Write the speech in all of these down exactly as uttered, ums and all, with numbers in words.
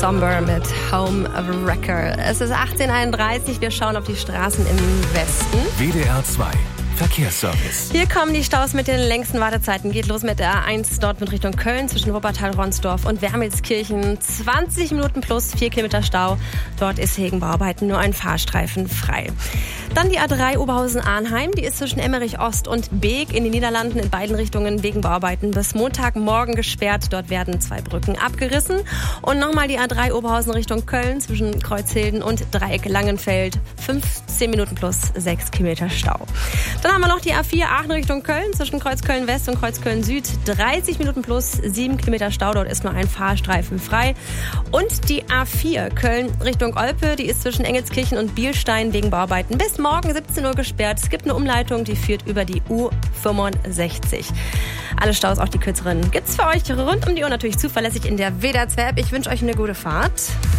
Somber mit Home of a Wrecker. Es ist achtzehn Uhr einunddreißig, wir schauen auf die Straßen im Westen. W D R zwei Verkehrsservice. Hier kommen die Staus mit den längsten Wartezeiten. Geht los mit der A eins Dortmund Richtung Köln zwischen Wuppertal-Ronsdorf und Wermelskirchen. zwanzig Minuten plus vier Kilometer Stau. Dort ist wegen Bauarbeiten nur ein Fahrstreifen frei. Dann die A drei Oberhausen-Arnheim. Die ist zwischen Emmerich-Ost und Beek in den Niederlanden in beiden Richtungen wegen Bauarbeiten bis Montagmorgen gesperrt. Dort werden zwei Brücken abgerissen. Und nochmal die A drei Oberhausen Richtung Köln zwischen Kreuzhilden und Dreieck Langenfeld. fünfzehn Minuten plus sechs Kilometer Stau. Dann haben wir noch die A vier Aachen Richtung Köln zwischen Kreuzköln West und Kreuzköln Süd. dreißig Minuten plus sieben Kilometer Stau. Dort ist nur ein Fahrstreifen frei. Und die A vier Köln Richtung Olpe. Die ist zwischen Engelskirchen und Bielstein wegen Bauarbeiten bis morgen siebzehn Uhr gesperrt. Es gibt eine Umleitung, die führt über die U fünfundsechzig. Alle Staus, auch die kürzeren, gibt's für euch rund um die Uhr natürlich zuverlässig in der W D R zwei App. Ich wünsche euch eine gute Fahrt.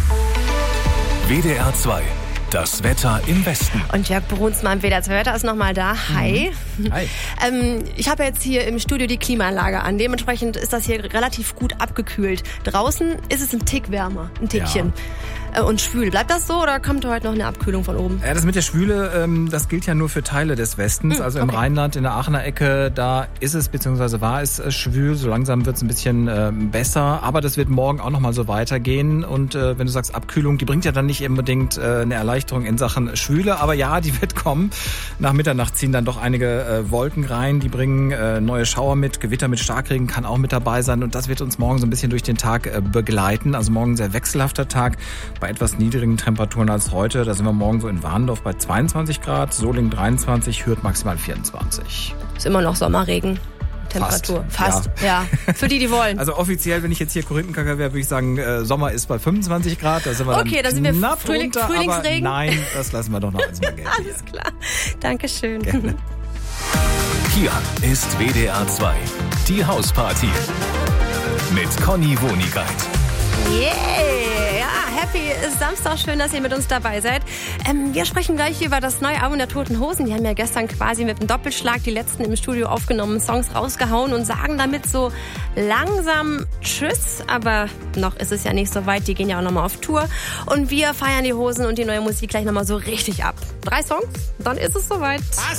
W D R zwei. Das Wetter im Westen. Und Jörg Brunsmann im W D R zwei Wetter ist nochmal da. Hi. Hi. ähm, ich habe jetzt hier im Studio die Klimaanlage an. Dementsprechend ist das hier relativ gut abgekühlt. Draußen ist es ein Tick wärmer, ein Tickchen. Ja. Äh, und schwül. Bleibt das so oder kommt heute noch eine Abkühlung von oben? Ja, das mit der Schwüle, ähm, das gilt ja nur für Teile des Westens. Hm, also im okay. Rheinland, in der Aachener Ecke, da ist es, beziehungsweise war es äh, schwül. So langsam wird es ein bisschen äh, besser. Aber das wird morgen auch nochmal so weitergehen. Und äh, wenn du sagst Abkühlung, die bringt ja dann nicht unbedingt äh, eine Erleichterung in Sachen Schwüle. Aber ja, die wird kommen. Nach Mitternacht ziehen dann doch einige äh, Wolken rein. Die bringen äh, neue Schauer mit. Gewitter mit Starkregen kann auch mit dabei sein. Und das wird uns morgen so ein bisschen durch den Tag äh, begleiten. Also morgen ein sehr wechselhafter Tag bei etwas niedrigen Temperaturen als heute. Da sind wir morgen so in Warndorf bei zweiundzwanzig Grad, Solingen dreiundzwanzig, Hürth maximal vierundzwanzig. Ist immer noch Sommerregen. Temperatur. Fast, Fast. Ja. ja. Für die, die wollen. Also offiziell, wenn ich jetzt hier Korinthenkacker wäre, würde ich sagen, äh, Sommer ist bei fünfundzwanzig Grad. Da sind wir okay, dann da sind wir knapp Frühling, runter, Frühlingsregen. Aber nein, das lassen wir doch noch als mal gelten. Alles klar. Dankeschön. Gerne. Hier ist W D R zwei. Die Hausparty. Mit Conny Wonigkeit. Yeah! Ja, happy ist Samstag. Schön, dass ihr mit uns dabei seid. Ähm, wir sprechen gleich über das neue Album der Toten Hosen. Die haben ja gestern quasi mit einem Doppelschlag die letzten im Studio aufgenommenen Songs rausgehauen und sagen damit so langsam Tschüss. Aber noch ist es ja nicht so weit. Die gehen ja auch nochmal auf Tour. Und wir feiern die Hosen und die neue Musik gleich nochmal so richtig ab. Drei Songs, dann ist es soweit.